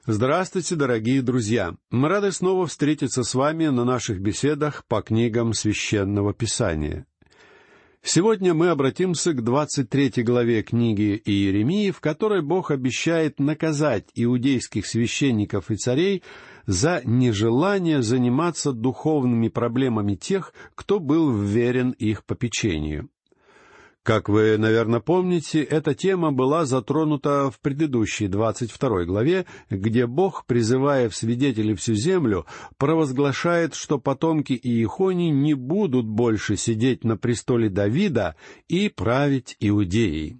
Здравствуйте, дорогие друзья! Мы рады снова встретиться с вами на наших беседах по книгам Священного Писания. Сегодня мы обратимся к 23 главе книги Иеремии, в которой Бог обещает наказать иудейских священников и царей за нежелание заниматься духовными проблемами тех, кто был вверен их попечению. Как вы, наверное, помните, эта тема была затронута в предыдущей 22 главе, где Бог, призывая в свидетели всю землю, провозглашает, что потомки Иехонии не будут больше сидеть на престоле Давида и править Иудеей.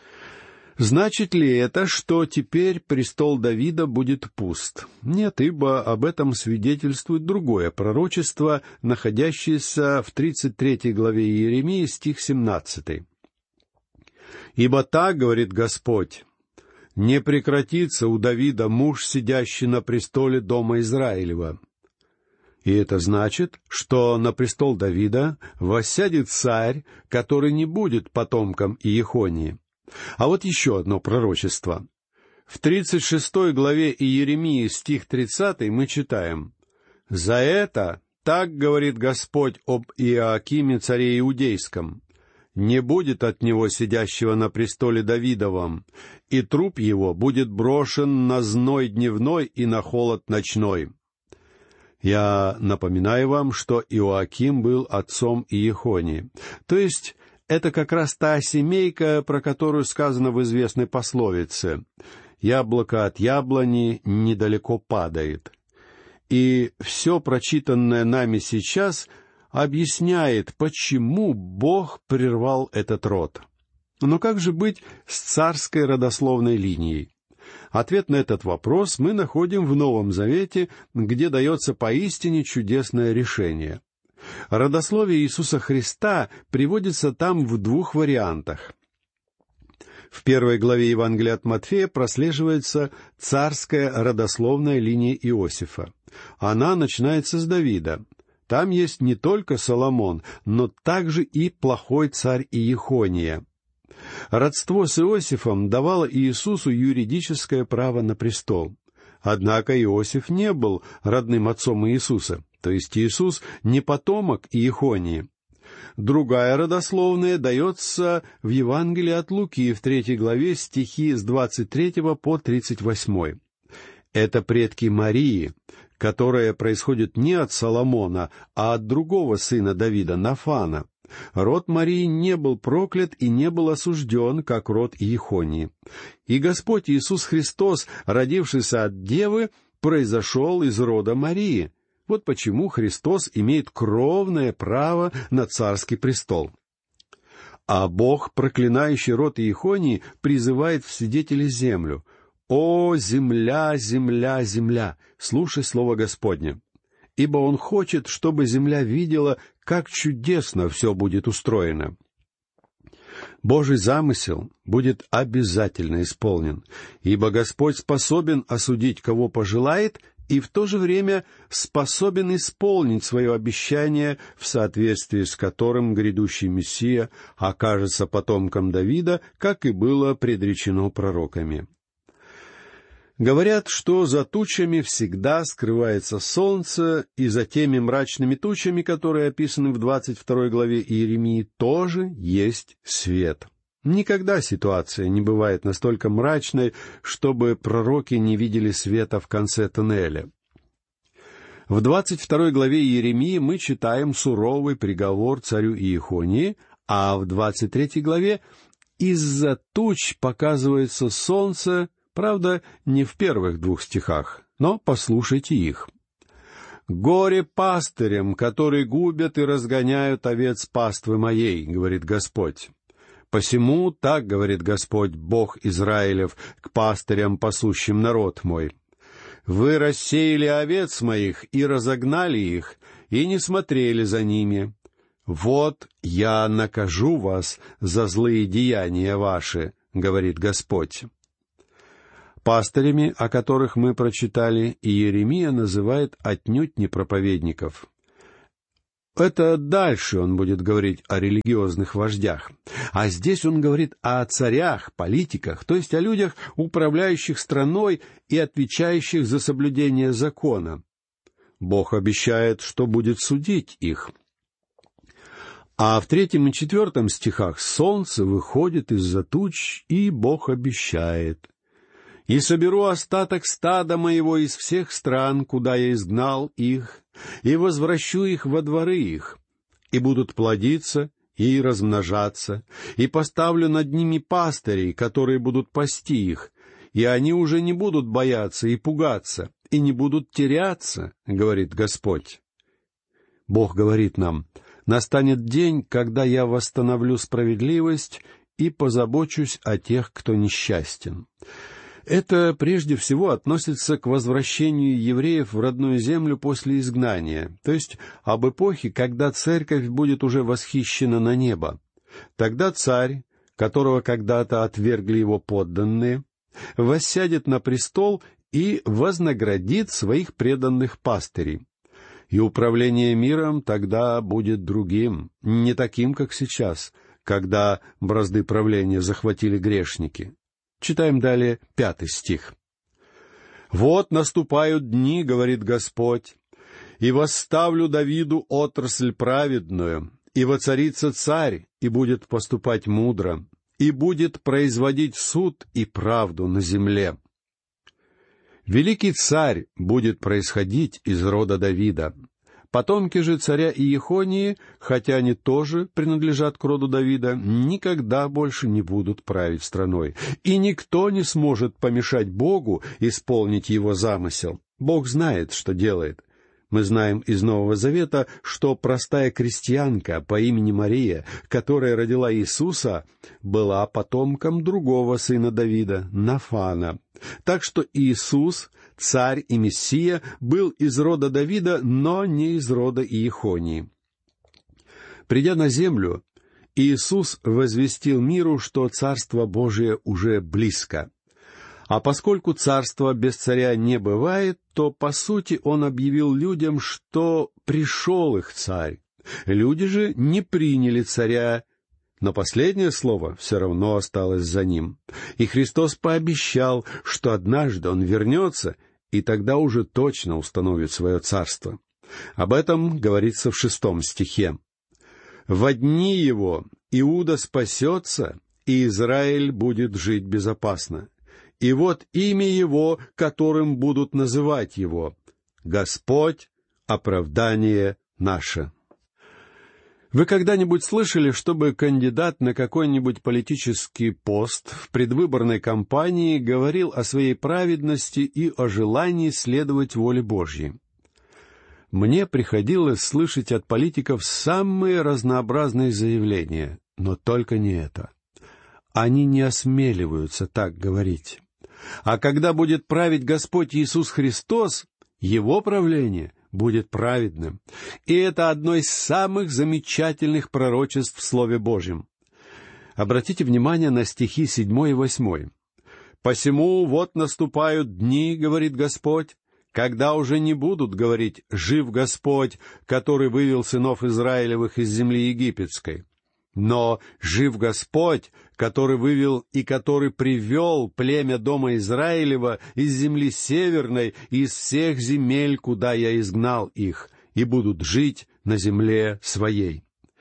Значит ли это, что теперь престол Давида будет пуст? Нет, ибо об этом свидетельствует другое пророчество, находящееся в 33 главе Иеремии, стих 17. «Ибо так, говорит Господь, не прекратится у Давида муж, сидящий на престоле дома Израилева». И это значит, что на престол Давида воссядет царь, который не будет потомком Иехонии. А вот еще одно пророчество. В 36 главе Иеремии, стих 30, мы читаем: «За это так говорит Господь об Иоакиме, царе Иудейском: не будет от него сидящего на престоле Давидовом, и труп его будет брошен на зной дневной и на холод ночной». Я напоминаю вам, что Иоаким был отцом Иехонии, то есть это как раз та семейка, про которую сказано в известной пословице: «Яблоко от яблони недалеко падает». И все прочитанное нами сейчас объясняет, почему Бог прервал этот род. Но как же быть с царской родословной линией? Ответ на этот вопрос мы находим в Новом Завете, где дается поистине чудесное решение. Родословие Иисуса Христа приводится там в двух вариантах. В 1 главе Евангелия от Матфея прослеживается царская родословная линия Иосифа. Она начинается с Давида. Там есть не только Соломон, но также и плохой царь Иехония. Родство с Иосифом давало Иисусу юридическое право на престол. Однако Иосиф не был родным отцом Иисуса, то есть Иисус не потомок Иехонии. Другая родословная дается в Евангелии от Луки в 3 главе, стихи с 23 по 38. Это предки Марии, которая происходит не от Соломона, а от другого сына Давида, Нафана. Род Марии не был проклят и не был осужден, как род Иехонии. И Господь Иисус Христос, родившийся от Девы, произошел из рода Марии. Вот почему Христос имеет кровное право на царский престол. А Бог, проклинающий род Иехонии, призывает в свидетели землю: «О, земля, земля, земля, слушай слово Господне!» Ибо Он хочет, чтобы земля видела, как чудесно все будет устроено. Божий замысел будет обязательно исполнен, ибо Господь способен осудить, кого пожелает, и в то же время способен исполнить свое обещание, в соответствии с которым грядущий Мессия окажется потомком Давида, как и было предречено пророками. Говорят, что за тучами всегда скрывается солнце, и за теми мрачными тучами, которые описаны в 22 главе Иеремии, тоже есть свет. Никогда ситуация не бывает настолько мрачной, чтобы пророки не видели света в конце туннеля. В 22 главе Иеремии мы читаем суровый приговор царю Иехонии, а в 23 главе из-за туч показывается солнце, правда, не в первых 2 стихах, но послушайте их. «Горе пастырям, которые губят и разгоняют овец паствы моей, — говорит Господь. Посему так говорит Господь, Бог Израилев, к пастырям, пасущим народ мой. Вы рассеяли овец моих и разогнали их, и не смотрели за ними. Вот я накажу вас за злые деяния ваши, — говорит Господь». Пастырями, о которых мы прочитали, Иеремия называет отнюдь не проповедников. Это дальше он будет говорить о религиозных вождях. А здесь он говорит о царях, политиках, то есть о людях, управляющих страной и отвечающих за соблюдение закона. Бог обещает, что будет судить их. А в 3 и 4 стихах солнце выходит из-за туч, и Бог обещает: «И соберу остаток стада моего из всех стран, куда я изгнал их, и возвращу их во дворы их, и будут плодиться и размножаться, и поставлю над ними пастырей, которые будут пасти их, и они уже не будут бояться и пугаться, и не будут теряться, говорит Господь». Бог говорит нам: «Настанет день, когда я восстановлю справедливость и позабочусь о тех, кто несчастен». Это прежде всего относится к возвращению евреев в родную землю после изгнания, то есть об эпохе, когда церковь будет уже восхищена на небо. Тогда царь, которого когда-то отвергли его подданные, воссядет на престол и вознаградит своих преданных пастырей. И управление миром тогда будет другим, не таким, как сейчас, когда бразды правления захватили грешники. Читаем далее 5 стих. «Вот наступают дни, — говорит Господь, — и восставлю Давиду отрасль праведную, и воцарится царь, и будет поступать мудро, и будет производить суд и правду на земле». Великий царь будет происходить из рода Давида. Потомки же царя Иехонии, хотя они тоже принадлежат к роду Давида, никогда больше не будут править страной, и никто не сможет помешать Богу исполнить его замысел. Бог знает, что делает. Мы знаем из Нового Завета, что простая крестьянка по имени Мария, которая родила Иисуса, была потомком другого сына Давида, Нафана. Так что Иисус, царь и Мессия, был из рода Давида, но не из рода Иехонии. Придя на землю, Иисус возвестил миру, что Царство Божие уже близко. А поскольку царства без царя не бывает, то, по сути, он объявил людям, что пришел их царь. Люди же не приняли царя, но последнее слово все равно осталось за ним. И Христос пообещал, что однажды он вернется, и тогда уже точно установит свое царство. Об этом говорится в 6 стихе. «Во дни его Иуда спасется, и Израиль будет жить безопасно. И вот имя его, которым будут называть его: Господь, оправдание наше». Вы когда-нибудь слышали, чтобы кандидат на какой-нибудь политический пост в предвыборной кампании говорил о своей праведности и о желании следовать воле Божьей? Мне приходилось слышать от политиков самые разнообразные заявления, но только не это. Они не осмеливаются так говорить. А когда будет править Господь Иисус Христос, Его правление будет праведным. И это одно из самых замечательных пророчеств в Слове Божьем. Обратите внимание на стихи 7 и 8. «Посему вот наступают дни, — говорит Господь, — когда уже не будут говорить: жив Господь, который вывел сынов Израилевых из земли египетской. Но жив Господь, который вывел и который привел племя дома Израилева из земли северной, из всех земель, куда я изгнал их, и будут жить на земле своей».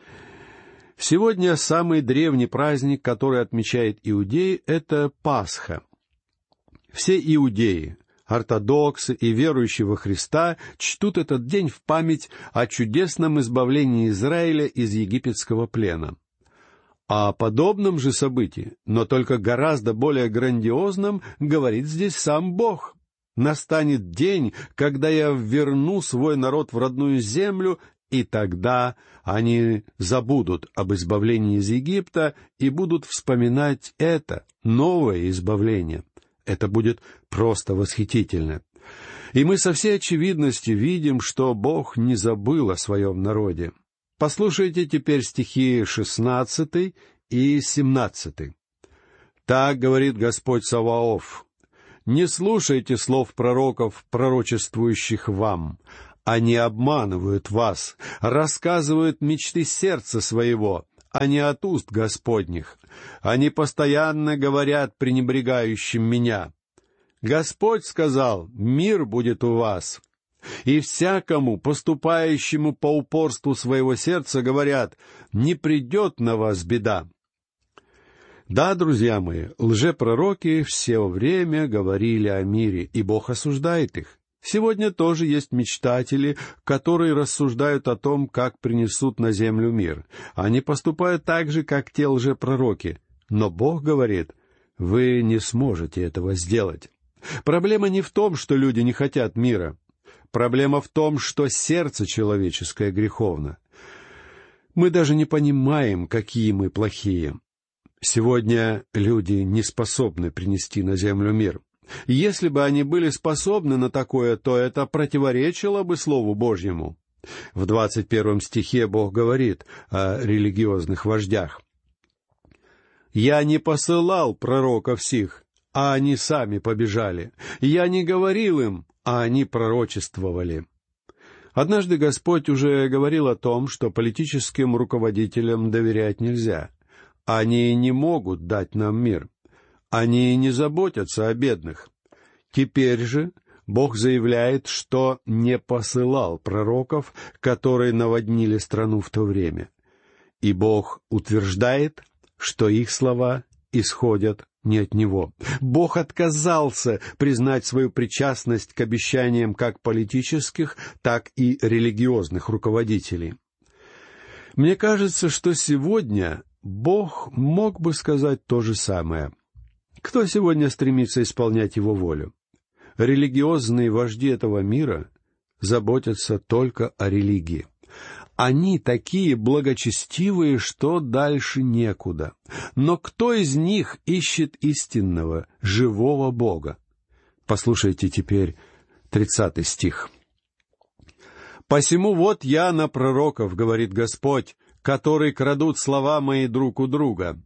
Сегодня самый древний праздник, который отмечает иудеи, — это Пасха. Все иудеи, ортодоксы и верующие во Христа чтут этот день в память о чудесном избавлении Израиля из египетского плена. О подобном же событии, но только гораздо более грандиозном, говорит здесь сам Бог. «Настанет день, когда я верну свой народ в родную землю, и тогда они забудут об избавлении из Египта и будут вспоминать это, новое избавление». Это будет просто восхитительно. И мы со всей очевидностью видим, что Бог не забыл о своем народе. Послушайте теперь стихи 16 и 17. «Так говорит Господь Саваоф: не слушайте слов пророков, пророчествующих вам, Они обманывают вас, рассказывают мечты сердца своего, а не от уст Господних. Они постоянно говорят пренебрегающим меня. Господь сказал: мир будет у вас. И всякому, поступающему по упорству своего сердца, говорят: не придет на вас беда. Да, друзья мои, лжепророки все время говорили о мире, и Бог осуждает их. Сегодня тоже есть мечтатели, которые рассуждают о том, как принесут на землю мир. Они поступают так же, как те лжепророки. Но Бог говорит: вы не сможете этого сделать. Проблема не в том, что люди не хотят мира. Проблема в том, что сердце человеческое греховно. Мы даже не понимаем, какие мы плохие. Сегодня люди не способны принести на землю мир. Если бы они были способны на такое, то это противоречило бы Слову Божьему. В 21 стихе Бог говорит о религиозных вождях. «Я не посылал пророков сих, а они сами побежали. Я не говорил им, а они пророчествовали». Однажды Господь уже говорил о том, что политическим руководителям доверять нельзя. Они не могут дать нам мир. Они не заботятся о бедных. Теперь же Бог заявляет, что не посылал пророков, которые наводнили страну в то время. И Бог утверждает, что их слова исходят не от Него. Бог отказался признать свою причастность к обещаниям как политических, так и религиозных руководителей. Мне кажется, что сегодня Бог мог бы сказать то же самое. Кто сегодня стремится исполнять Его волю? Религиозные вожди этого мира заботятся только о религии. Они такие благочестивые, что дальше некуда. Но кто из них ищет истинного, живого Бога? Послушайте теперь 30 стих. «Посему вот я на пророков, — говорит Господь, — которые крадут слова мои друг у друга».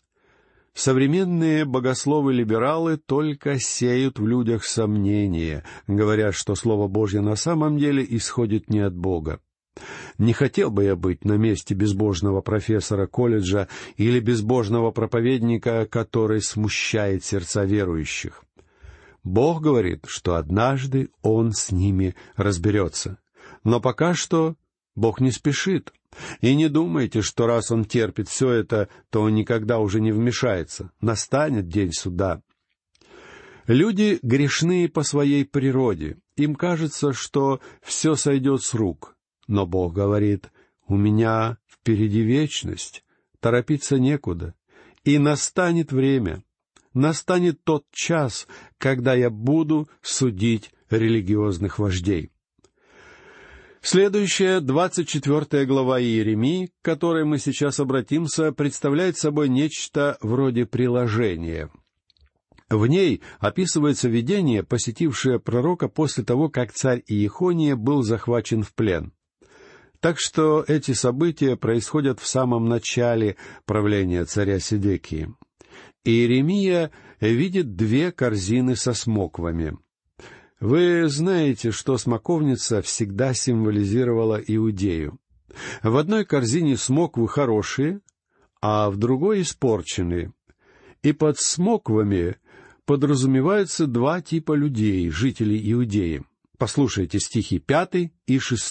Современные богословы-либералы только сеют в людях сомнения, говоря, что Слово Божье на самом деле исходит не от Бога. Не хотел бы я быть на месте безбожного профессора колледжа или безбожного проповедника, который смущает сердца верующих. Бог говорит, что однажды Он с ними разберется. Но пока что Бог не спешит. И не думайте, что раз Он терпит все это, то Он никогда уже не вмешается. Настанет день суда. Люди грешные по своей природе. Им кажется, что все сойдет с рук. Но Бог говорит: «У меня впереди вечность, торопиться некуда. И настанет время, настанет тот час, когда я буду судить религиозных вождей». Следующая, 24 глава Иеремии, к которой мы сейчас обратимся, представляет собой нечто вроде приложения. В ней описывается видение, посетившее пророка после того, как царь Иехония был захвачен в плен. Так что эти события происходят в самом начале правления царя Седекии. Иеремия видит 2 корзины со смоквами. Вы знаете, что смоковница всегда символизировала Иудею. В одной корзине смоквы хорошие, а в другой испорченные. И под смоквами подразумеваются 2 типа людей, жителей Иудеи. Послушайте стихи 5 и 6.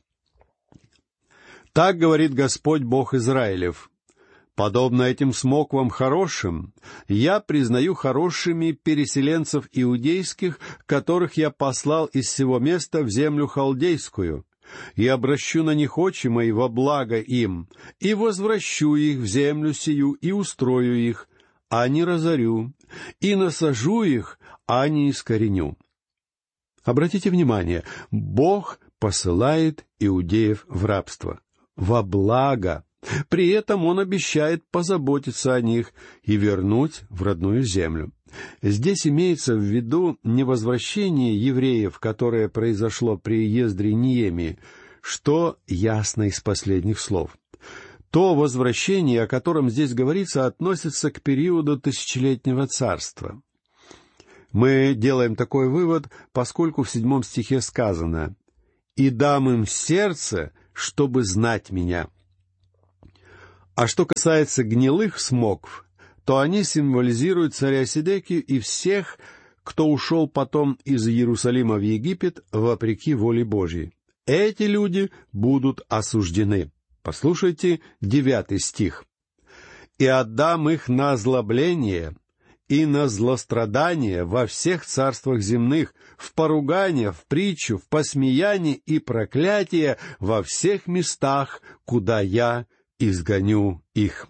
«Так говорит Господь Бог Израилев: подобно этим смоквам хорошим, я признаю хорошими переселенцев иудейских, которых я послал из сего места в землю халдейскую, и обращу на них очи мои во благо им, и возвращу их в землю сию, и устрою их, а не разорю, и насажу их, а не искореню». Обратите внимание, Бог посылает иудеев в рабство во благо. При этом Он обещает позаботиться о них и вернуть в родную землю. Здесь имеется в виду не возвращение евреев, которое произошло при Ездре Неемии, что ясно из последних слов. То возвращение, о котором здесь говорится, относится к периоду тысячелетнего царства. Мы делаем такой вывод, поскольку в 7 стихе сказано: и дам им сердце, чтобы знать меня». А что касается гнилых смокв, то они символизируют царя Седекию и всех, кто ушел потом из Иерусалима в Египет вопреки воле Божьей. Эти люди будут осуждены. Послушайте 9 стих. «И отдам их на озлобление и на злострадание во всех царствах земных, в поругание, в притчу, в посмеяние и проклятие во всех местах, куда я изгоню их».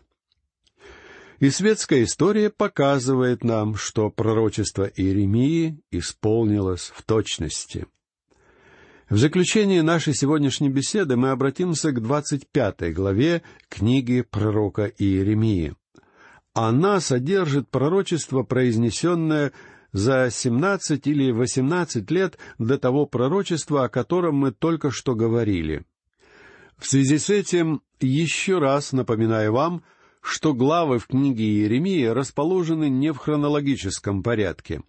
И светская история показывает нам, что пророчество Иеремии исполнилось в точности. В заключение нашей сегодняшней беседы мы обратимся к 25 главе книги пророка Иеремии. Она содержит пророчество, произнесенное за 17 или 18 лет до того пророчества, о котором мы только что говорили. В связи с этим еще раз напоминаю вам, что главы в книге Иеремии расположены не в хронологическом порядке.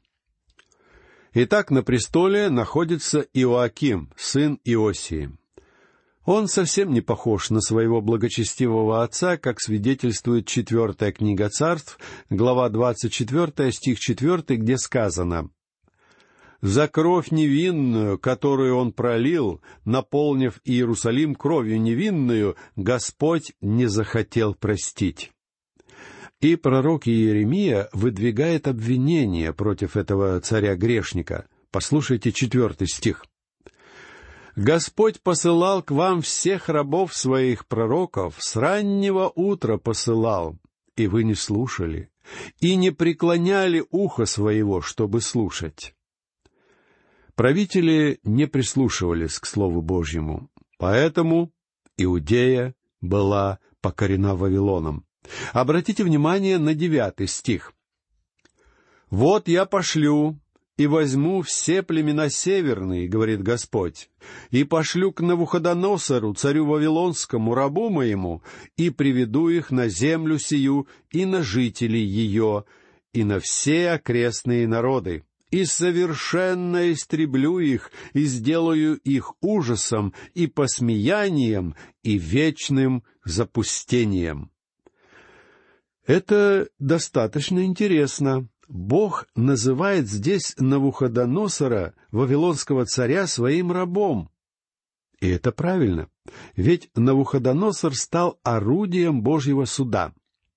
Итак, на престоле находится Иоаким, сын Иосии. Он совсем не похож на своего благочестивого отца, как свидетельствует 4 книга Царств, глава 24, стих 4, где сказано: «За кровь невинную, которую он пролил, наполнив Иерусалим кровью невинную, Господь не захотел простить». И пророк Иеремия выдвигает обвинение против этого царя-грешника. Послушайте 4 стих. «Господь посылал к вам всех рабов своих пророков, с раннего утра посылал, и вы не слушали, и не преклоняли ухо своего, чтобы слушать». Правители не прислушивались к Слову Божьему, поэтому Иудея была покорена Вавилоном. Обратите внимание на 9 стих. «Вот я пошлю и возьму все племена северные, — говорит Господь, — и пошлю к Навуходоносору, царю Вавилонскому, рабу моему, и приведу их на землю сию и на жителей ее, и на все окрестные народы, и совершенно истреблю их, и сделаю их ужасом и посмеянием, и вечным запустением». Это достаточно интересно. Бог называет здесь Навуходоносора, вавилонского царя, своим рабом. И это правильно, ведь Навуходоносор стал орудием Божьего суда.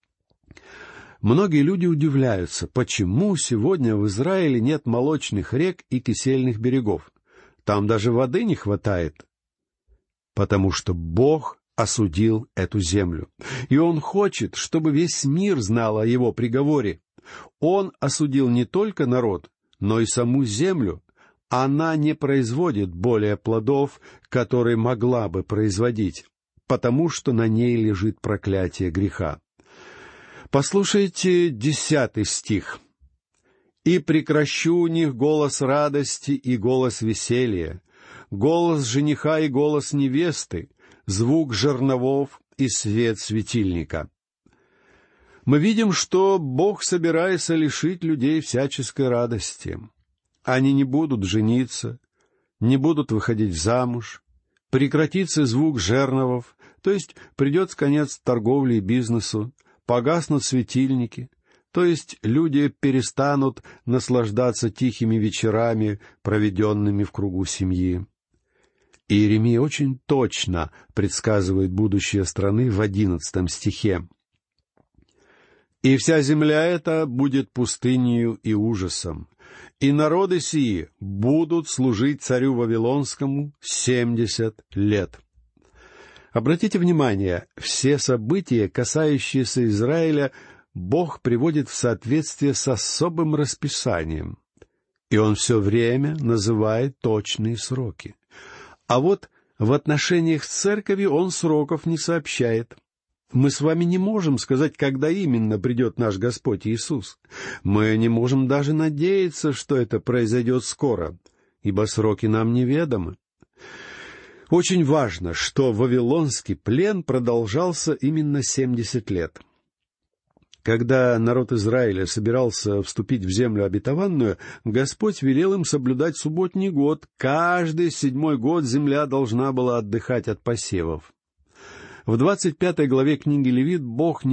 Многие люди удивляются, почему сегодня в Израиле нет молочных рек и кисельных берегов. Там даже воды не хватает. Потому что Бог осудил эту землю. И Он хочет, чтобы весь мир знал о Его приговоре. Он осудил не только народ, но и саму землю. Она не производит более плодов, которые могла бы производить, потому что на ней лежит проклятие греха. Послушайте 10 стих. «И прекращу у них голос радости и голос веселья, голос жениха и голос невесты, звук жерновов и свет светильника». Мы видим, что Бог собирается лишить людей всяческой радости. Они не будут жениться, не будут выходить замуж, прекратится звук жерновов, то есть придет конец торговле и бизнесу, погаснут светильники, то есть люди перестанут наслаждаться тихими вечерами, проведенными в кругу семьи. Иеремия очень точно предсказывает будущее страны в 11 стихе. «И вся земля эта будет пустынею и ужасом, и народы сии будут служить царю Вавилонскому 70 лет». Обратите внимание, все события, касающиеся Израиля, Бог приводит в соответствие с особым расписанием, и Он все время называет точные сроки. А вот в отношениях с церковью Он сроков не сообщает. Мы с вами не можем сказать, когда именно придет наш Господь Иисус. Мы не можем даже надеяться, что это произойдет скоро, ибо сроки нам неведомы. Очень важно, что вавилонский плен продолжался именно 70 лет. Когда народ Израиля собирался вступить в землю обетованную, Господь велел им соблюдать субботний год. Каждый 7-й год земля должна была отдыхать от посевов. В 25 главе книги Левит Бог